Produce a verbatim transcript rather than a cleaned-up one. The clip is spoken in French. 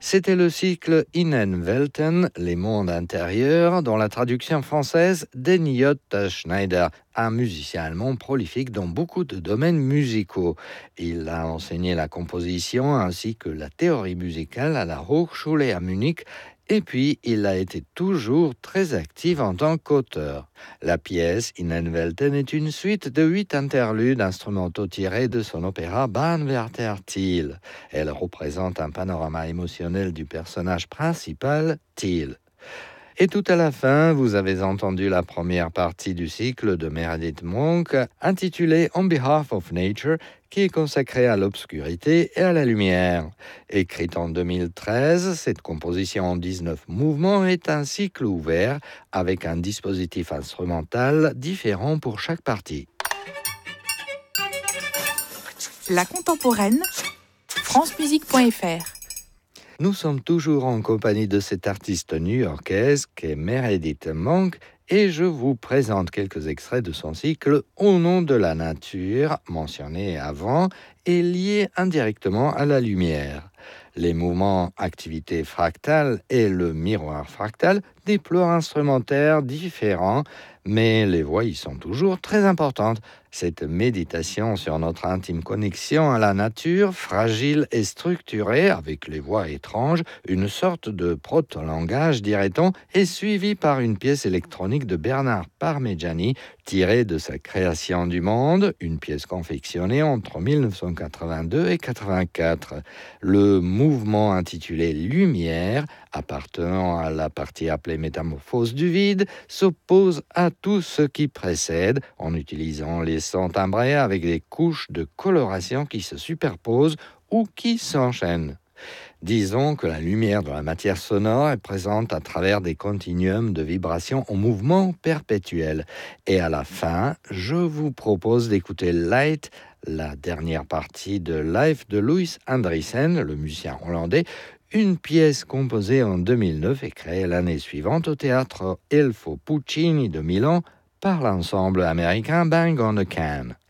C'était le cycle Innenwelten, les mondes intérieurs, dont la traduction française d'Eniot Schneider, un musicien allemand prolifique dans beaucoup de domaines musicaux. Il a enseigné la composition ainsi que la théorie musicale à la Hochschule à Munich. Et puis, il a été toujours très actif en tant qu'auteur. La pièce Innenwelten est une suite de huit interludes instrumentaux tirés de son opéra Bahnwärter Thiel. Elle représente un panorama émotionnel du personnage principal, Thiel. Et tout à la fin, vous avez entendu la première partie du cycle de Meredith Monk, intitulée On Behalf of Nature, qui est consacrée à l'obscurité et à la lumière. Écrite en deux mille treize, cette composition en dix-neuf mouvements est un cycle ouvert avec un dispositif instrumental différent pour chaque partie. La contemporaine, france musique point f r. Nous sommes toujours en compagnie de cette artiste new-yorkaise qu'est Meredith Monk et je vous présente quelques extraits de son cycle Au nom de la nature, mentionné avant, et lié indirectement à la lumière. Les mouvements activité fractale et le miroir fractal déploient instrumentaires différents, mais les voix y sont toujours très importantes. Cette méditation sur notre intime connexion à la nature, fragile et structurée, avec les voix étranges, une sorte de proto-langage, dirait-on, est suivie par une pièce électronique de Bernard Parmigiani, tirée de sa création du monde, une pièce confectionnée entre dix-neuf cent quatre-vingt-deux et quatre-vingt-quatre. Le mouvement intitulé Lumière, appartenant à la partie appelée Métamorphose du vide, s'oppose à tout ce qui précède en utilisant les sons timbrés avec des couches de coloration qui se superposent ou qui s'enchaînent. Disons que la lumière de la matière sonore est présente à travers des continuums de vibrations en mouvement perpétuel. Et à la fin, je vous propose d'écouter Light, la dernière partie de Life de Louis Andriessen, le musicien hollandais, une pièce composée en deux mille neuf et créée l'année suivante au théâtre Elfo Puccini de Milan par l'ensemble américain Bang on the Can.